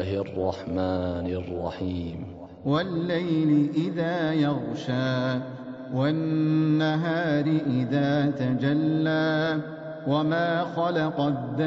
الله الرحمن الرحيم والليل إذا يغشى والنهار إذا تجلى وما خلق الذكر